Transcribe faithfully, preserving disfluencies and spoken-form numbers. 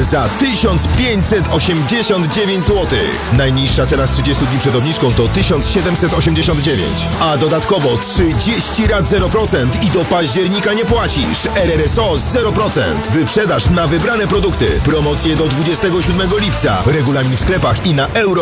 za tysiąc pięćset osiemdziesiąt dziewięć złotych. Najniższa teraz trzydzieści dni przed obniżką to tysiąc siedemset osiemdziesiąt dziewięć. A dodatkowo trzydzieści rat zero procent i do października nie płacisz. R R S O zero procent. Wyprzedaż na wybrane produkty. Promocje do dwudziestego siódmego lipca. Regulamin w sklepach i na euro